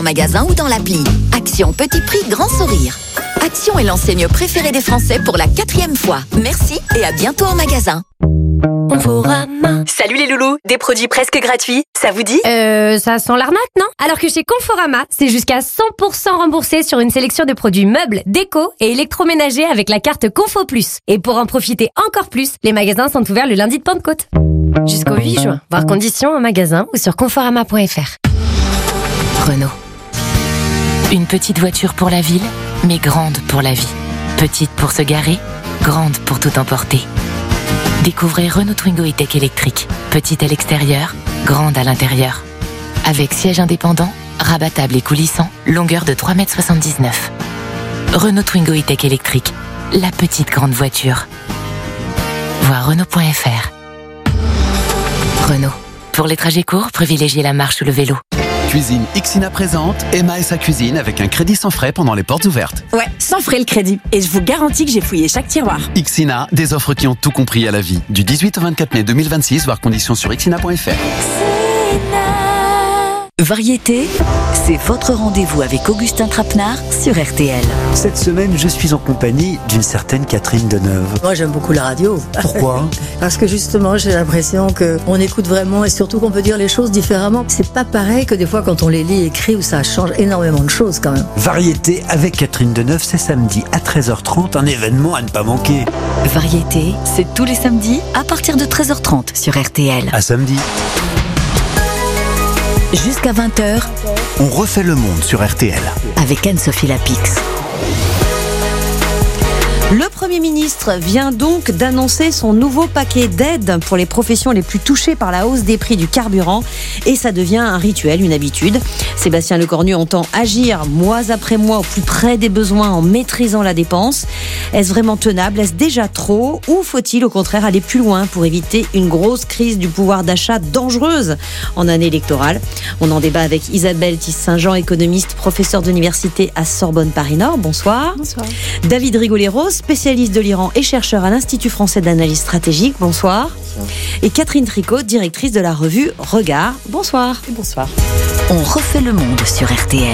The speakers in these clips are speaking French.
magasin ou dans l'appli. Action petit prix, grand sourire. Action est l'enseigne préférée des Français pour la 4e fois. Merci et à bientôt en magasin. Conforama. Salut les loulous, des produits presque gratuits, ça vous dit ? Ça sent l'arnaque, non ? Alors que chez Conforama, c'est jusqu'à 100% remboursé sur une sélection de produits meubles, déco et électroménagers avec la carte Confo Plus. Et pour en profiter encore plus, les magasins sont ouverts le lundi de Pentecôte. Jusqu'au 8 juin. Voir conditions en magasin ou sur conforama.fr. Renault. Une petite voiture pour la ville, mais grande pour la vie. Petite pour se garer, grande pour tout emporter. Découvrez Renault Twingo E-Tech électrique. Petite à l'extérieur, grande à l'intérieur. Avec siège indépendant, rabattable et coulissant, longueur de 3,79 m. Renault Twingo E-Tech électrique. La petite grande voiture. Voir Renault.fr. Renault. Pour les trajets courts, privilégiez la marche ou le vélo. Cuisine Ixina présente Emma et sa cuisine avec un crédit sans frais pendant les portes ouvertes. Ouais, sans frais le crédit. Et je vous garantis que j'ai fouillé chaque tiroir. Ixina, des offres qui ont tout compris à la vie. Du 18 au 24 mai 2026, voir conditions sur ixina.fr. Variété, c'est votre rendez-vous avec Augustin Trapenard sur RTL. Cette semaine, je suis en compagnie d'une certaine Catherine Deneuve. Moi, j'aime beaucoup la radio. Pourquoi ? Parce que justement, j'ai l'impression qu'on écoute vraiment et surtout qu'on peut dire les choses différemment. C'est pas pareil que des fois quand on les lit écrits où ça change énormément de choses quand même. Variété avec Catherine Deneuve, c'est samedi à 13h30, un événement à ne pas manquer. Variété, c'est tous les samedis à partir de 13h30 sur RTL. À samedi. Jusqu'à 20h, on refait le monde sur RTL. Avec Anne-Sophie Lapix. Le Premier ministre vient donc d'annoncer son nouveau paquet d'aides pour les professions les plus touchées par la hausse des prix du carburant. Et ça devient un rituel, une habitude. Sébastien Lecornu entend agir mois après mois au plus près des besoins en maîtrisant la dépense. Est-ce vraiment tenable ? Est-ce déjà trop ? Ou faut-il au contraire aller plus loin pour éviter une grosse crise du pouvoir d'achat dangereuse en année électorale ? On en débat avec Isabelle Tisse-Saint-Jean, économiste, professeure d'université à Sorbonne Paris-Nord. Bonsoir. Bonsoir. David Rigoleros, spécialiste de l'Iran et chercheur à l'Institut français d'analyse stratégique. Bonsoir. Bonsoir. Et Catherine Tricot, directrice de la revue Regard. Bonsoir. Et bonsoir. On refait le monde sur RTL.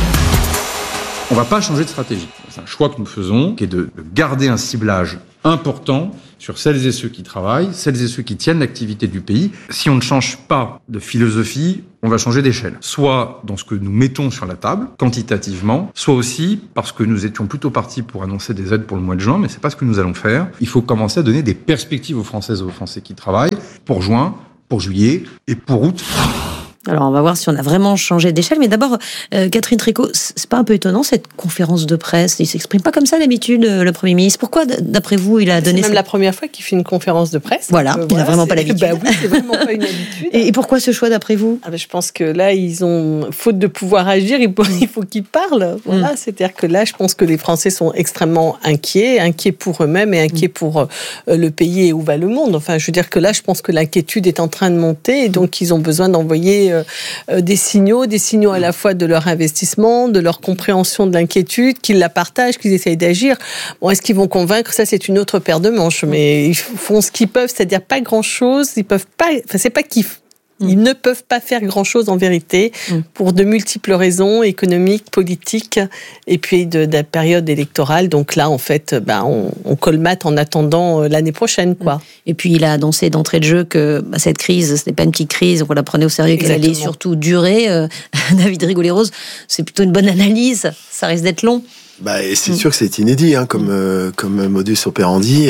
On ne va pas changer de stratégie. C'est un choix que nous faisons, qui est de garder un ciblage important sur celles et ceux qui travaillent, celles et ceux qui tiennent l'activité du pays. Si on ne change pas de philosophie, on va changer d'échelle. Soit dans ce que nous mettons sur la table, quantitativement, soit aussi parce que nous étions plutôt partis pour annoncer des aides pour le mois de juin, mais c'est pas ce que nous allons faire. Il faut commencer à donner des perspectives aux Françaises et aux Français qui travaillent pour juin, pour juillet et pour août. Alors, on va voir si on a vraiment changé d'échelle. Mais d'abord, Catherine Tricot, c'est pas un peu étonnant, cette conférence de presse ? Il s'exprime pas comme ça d'habitude, le Premier ministre. Pourquoi, d'après vous, il a donné... C'est même la première fois qu'il fait une conférence de presse. Voilà, il n'a vraiment pas l'habitude. Bah oui, c'est vraiment pas une habitude. Et pourquoi ce choix, d'après vous ? Je pense que là, ils ont... Faute de pouvoir agir, il faut qu'ils parlent. Voilà, c'est-à-dire que là, je pense que les Français sont extrêmement inquiets pour eux-mêmes et inquiets pour le pays et où va le monde. Enfin, je veux dire que là, je pense que l'inquiétude est en train de monter et donc ils ont besoin d'envoyer... des signaux à la fois de leur investissement, de leur compréhension de l'inquiétude, qu'ils la partagent, qu'ils essayent d'agir. Bon, est-ce qu'ils vont convaincre ? Ça, c'est une autre paire de manches, mais ils font ce qu'ils peuvent, c'est-à-dire pas grand-chose. Ils peuvent pas. Enfin, c'est pas qu'ils. Ils ne peuvent pas faire grand-chose en vérité pour de multiples raisons économiques, politiques et puis de la période électorale. Donc là, en fait, on colmate en attendant l'année prochaine, quoi. Et puis, il a annoncé d'entrée de jeu que cette crise, ce n'est pas une petite crise, on la prenait au sérieux, qu'elle allait surtout durer. David Rigoleros, c'est plutôt une bonne analyse. Ça risque d'être long. C'est sûr que c'est inédit, comme modus operandi.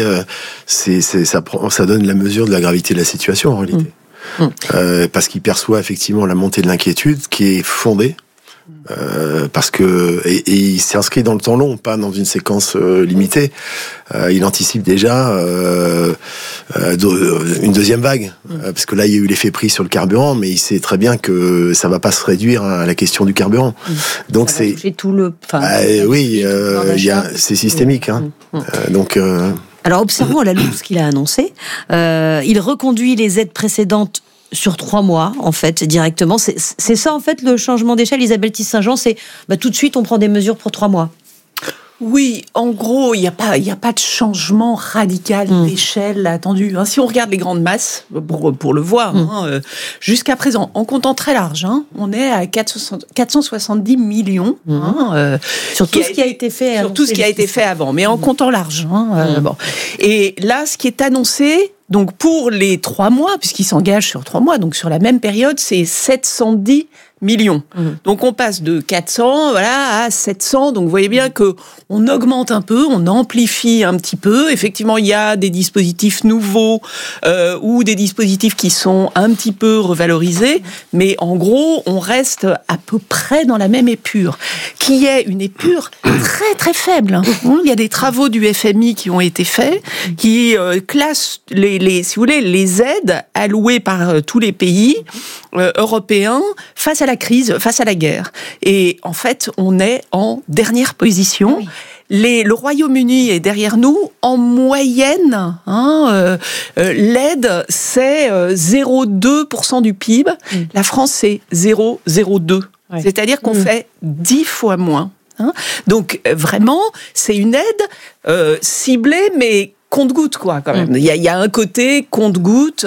Ça donne la mesure de la gravité de la situation, en réalité. Parce qu'il perçoit effectivement la montée de l'inquiétude qui est fondée, parce que et il s'inscrit dans le temps long, pas dans une séquence limitée. Il anticipe déjà une deuxième vague, parce que là il y a eu l'effet prix sur le carburant, mais il sait très bien que ça va pas se réduire à la question du carburant. Donc ça va toucher tout le. C'est systémique. Alors, observons à la loupe ce qu'il a annoncé. Il reconduit les aides précédentes sur 3 mois, en fait, directement. C'est ça, en fait, le changement d'échelle, Isabelle Tisse-Saint-Jean, c'est tout de suite, on prend des mesures pour 3 mois. Oui, en gros, il n'y a pas de changement radical d'échelle attendu. Si on regarde les grandes masses, pour le voir, jusqu'à présent, en comptant très large, on est à 470 millions. Sur tout ce qui a été fait. Sur tout ce qui a été fait avant, mais en comptant large. Bon. Et là, ce qui est annoncé, donc pour les 3 mois, puisqu'ils s'engagent sur 3 mois, donc sur la même période, c'est 710 millions. Donc on passe de 400 à 700. Donc vous voyez bien que on augmente un peu, on amplifie un petit peu. Effectivement, il y a des dispositifs nouveaux ou des dispositifs qui sont un petit peu revalorisés, mais en gros, on reste à peu près dans la même épure, qui est une épure très très faible. Il y a des travaux du FMI qui ont été faits, qui classent si vous voulez, les aides allouées par tous les pays européens face à la crise, face à la guerre. Et en fait, on est en dernière position. Le Royaume-Uni est derrière nous. En moyenne, l'aide, c'est 0,2% du PIB. La France, c'est 0,02. C'est-à-dire qu'on fait 10 fois moins. Donc, vraiment, c'est une aide ciblée, mais compte-goutte, quoi, quand même. Il y a un côté compte-goutte.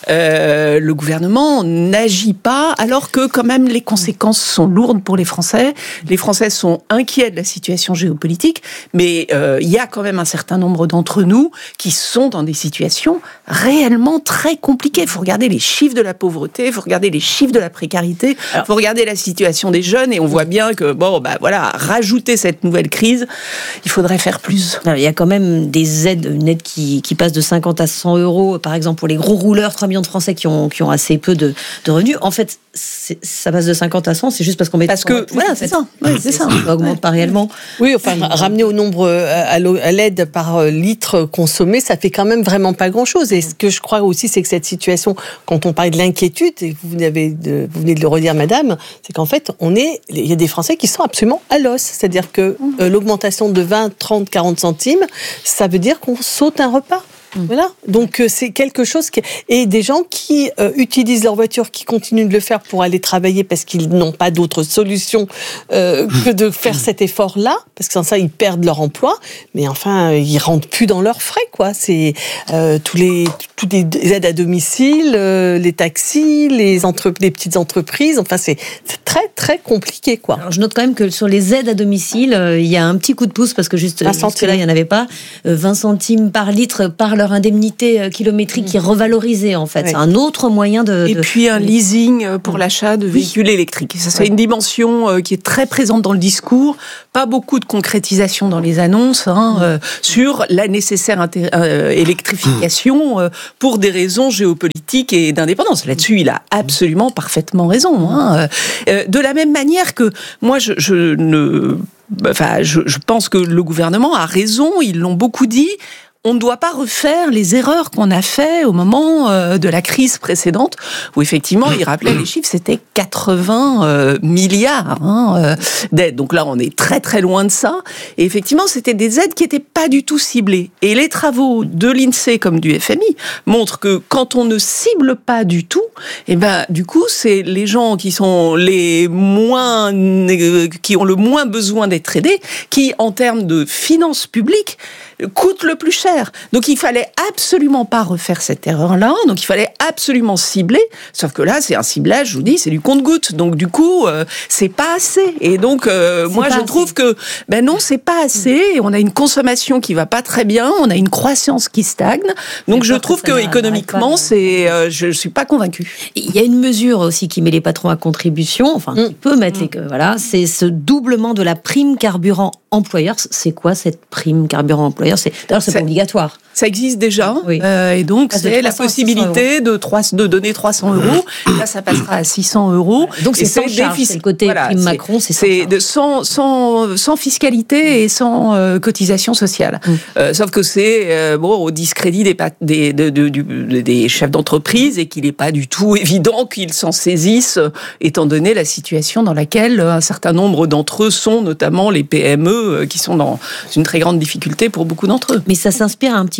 Le gouvernement n'agit pas, alors que, quand même, les conséquences sont lourdes pour les Français. Les Français sont inquiets de la situation géopolitique, mais il y a quand même un certain nombre d'entre nous qui sont dans des situations réellement très compliquées. Il faut regarder les chiffres de la pauvreté, il faut regarder les chiffres de la précarité, il faut regarder la situation des jeunes, et on voit bien que, rajouter cette nouvelle crise, il faudrait faire plus. Alors, il y a quand même des aides, une aide qui passe de 50 à 100 euros, par exemple, pour les gros rouleurs, 3 millions de Français qui ont assez peu de revenus. En fait, ça passe de 50 à 100, c'est juste parce qu'on met... Parce que, voilà, c'est ça. C'est ça. Ça augmente pas réellement. Oui, enfin, ramener au nombre, à l'aide par litre consommé, ça fait quand même vraiment pas grand-chose. Et ce que je crois aussi, c'est que cette situation, quand on parle de l'inquiétude, et vous venez de le redire, madame, c'est qu'en fait, il y a des Français qui sont absolument à l'os. C'est-à-dire que l'augmentation de 20, 30, 40 centimes, ça veut dire qu'on saute un repas. Voilà. Donc c'est quelque chose et des gens qui utilisent leur voiture, qui continuent de le faire pour aller travailler parce qu'ils n'ont pas d'autre solution que de faire cet effort-là, parce que sans ça ils perdent leur emploi. Mais enfin ils rentrent plus dans leurs frais, quoi. C'est toutes les aides à domicile, les taxis, les petites entreprises. Enfin c'est très très compliqué, quoi. Alors, je note quand même que sur les aides à domicile, il y a un petit coup de pouce parce que jusque là il n'y en avait pas. 20 centimes par litre par leur indemnité kilométrique qui est revalorisée, en fait. Ouais. C'est un autre moyen de... Et puis un leasing pour l'achat de véhicules électriques. Ça, c'est une dimension qui est très présente dans le discours. Pas beaucoup de concrétisation dans les annonces sur la nécessaire électrification pour des raisons géopolitiques et d'indépendance. Là-dessus, il a absolument parfaitement raison. De la même manière que moi, je pense que le gouvernement a raison, ils l'ont beaucoup dit. On ne doit pas refaire les erreurs qu'on a fait au moment de la crise précédente, où effectivement, il rappelait les chiffres, c'était 80 milliards d'aides. Donc là, on est très très loin de ça. Et effectivement, c'était des aides qui n'étaient pas du tout ciblées. Et les travaux de l'INSEE comme du FMI montrent que quand on ne cible pas du tout, du coup, c'est les gens qui sont qui ont le moins besoin d'être aidés, qui, en termes de finances publiques, coûtent le plus cher. Donc il fallait absolument pas refaire cette erreur-là, donc il fallait absolument cibler, sauf que là c'est un ciblage, je vous dis, c'est du compte-gouttes, donc du coup c'est pas assez. Et donc moi je trouve que non, c'est pas assez, et on a une consommation qui va pas très bien, on a une croissance qui stagne, donc je trouve que économiquement je suis pas convaincue. Il y a une mesure aussi qui met les patrons à contribution, enfin qui peut mettre c'est ce doublement de la prime carburant employeur. C'est quoi cette prime carburant employeur? D'ailleurs, c'est pas obligatoire. Ça existe déjà, et donc c'est la possibilité de donner 300 euros. Là, ça passera à 600 euros. Donc c'est sans charge, c'est le côté prime Macron, c'est sans fiscalité et sans cotisation sociale. Sauf que c'est au discrédit des chefs d'entreprise et qu'il n'est pas du tout évident qu'ils s'en saisissent, étant donné la situation dans laquelle un certain nombre d'entre eux sont, notamment les PME, qui sont dans une très grande difficulté pour beaucoup d'entre eux. Mais ça s'inspire un petit peu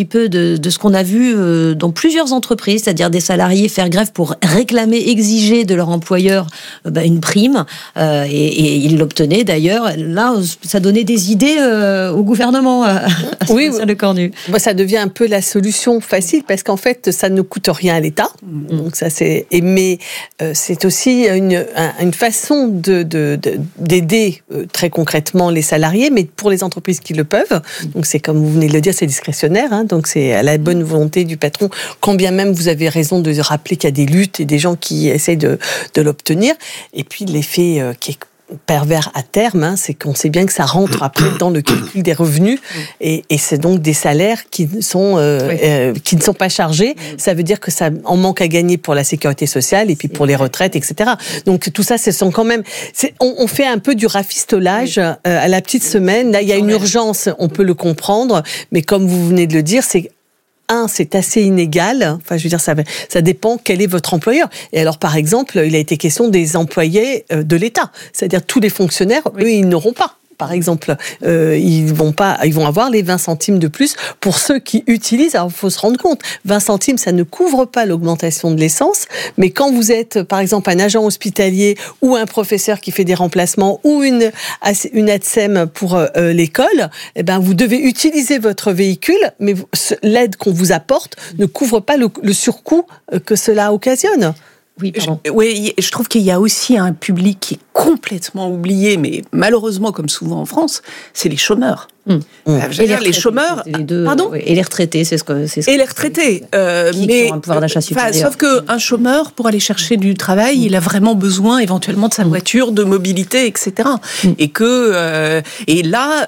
peu de ce qu'on a vu dans plusieurs entreprises, c'est-à-dire des salariés faire grève pour réclamer, exiger de leur employeur une prime, et ils l'obtenaient d'ailleurs. Là, ça donnait des idées au gouvernement. Oui, Lecornu. Ça devient un peu la solution facile parce qu'en fait, ça ne coûte rien à l'État. Donc ça, mais c'est aussi une façon d'aider très concrètement les salariés, mais pour les entreprises qui le peuvent. Donc c'est comme vous venez de le dire, c'est discrétionnaire. Donc c'est à la bonne volonté du patron. Quand bien même vous avez raison de rappeler qu'il y a des luttes et des gens qui essayent de l'obtenir. Et puis l'effet qui est pervers à terme, c'est qu'on sait bien que ça rentre après dans le calcul des revenus et c'est donc des salaires qui ne sont pas chargés. Ça veut dire que ça en manque à gagner pour la sécurité sociale et puis pour les retraites, etc. Donc tout ça, ce sont quand même... On fait un peu du rafistolage à la petite semaine. Là, il y a une urgence, on peut le comprendre, mais comme vous venez de le dire, c'est assez inégal. Enfin, je veux dire, ça dépend quel est votre employeur. Et alors, par exemple, il a été question des employés de l'État. C'est-à-dire, tous les fonctionnaires, eux, ils n'auront pas. Par exemple, ils vont avoir les 20 centimes de plus pour ceux qui utilisent. Alors, il faut se rendre compte, 20 centimes, ça ne couvre pas l'augmentation de l'essence, mais quand vous êtes, par exemple, un agent hospitalier ou un professeur qui fait des remplacements ou une ATSEM pour l'école, vous devez utiliser votre véhicule, mais l'aide qu'on vous apporte ne couvre pas le surcoût que cela occasionne. Oui, je trouve qu'il y a aussi un public qui est complètement oublié, mais malheureusement, comme souvent en France, c'est les chômeurs. Les chômeurs, pardon, et les retraités, c'est ce que. Et les retraités, mais ont un pouvoir d'achat supérieur. Sauf qu'un chômeur, pour aller chercher du travail, il a vraiment besoin éventuellement de sa voiture, de mobilité, etc. Et que et là,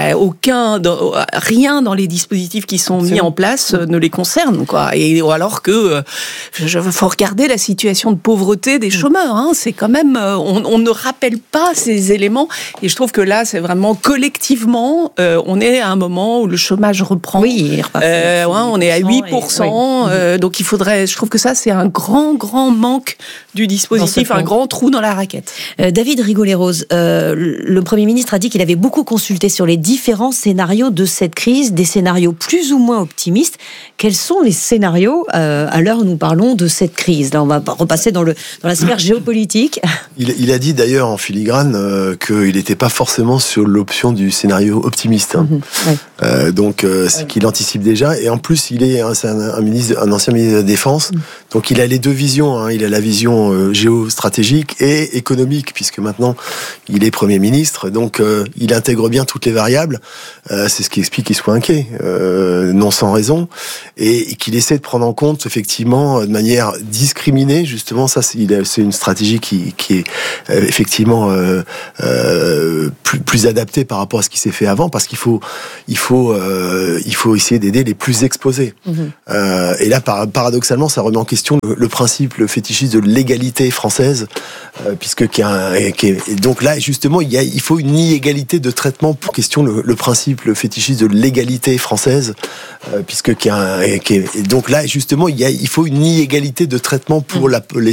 rien dans les dispositifs qui sont mis en place ne les concerne, quoi. Et alors que faut regarder la situation de pauvreté des chômeurs. C'est quand même, on ne rappelle pas ces éléments. Et je trouve que là, c'est vraiment collectivement. On est à un moment où le chômage reprend. Oui, on est à 8%. Donc je trouve que ça, c'est un grand manque du dispositif, un grand trou dans la raquette. David Rigollet-Rose, le Premier ministre a dit qu'il avait beaucoup consulté sur les différents scénarios de cette crise, des scénarios plus ou moins optimistes. Quels sont les scénarios à l'heure où nous parlons de cette crise ? Là, on va repasser dans la sphère géopolitique. Il a dit d'ailleurs en filigrane qu'il n'était pas forcément sur l'option du scénario optimiste. Donc c'est qu'il anticipe déjà, et en plus il est un ancien ministre de la Défense, donc il a les deux visions. Il a la vision géostratégique et économique, puisque maintenant il est Premier ministre, donc il intègre bien toutes les variables. C'est ce qui explique qu'il soit inquiet, non sans raison, et qu'il essaie de prendre en compte effectivement de manière discriminée, justement. Ça, c'est une stratégie qui est effectivement plus adaptée par rapport à ce qui s'est fait avant, parce qu'il faut essayer d'aider les plus exposés. Et là, paradoxalement, ça remet en question le principe, le fétichiste de l'égalité française, donc là, justement, il faut une inégalité de traitement pour question le principe, le fétichiste de l'égalité française, donc là, justement, il faut une inégalité de traitement pour les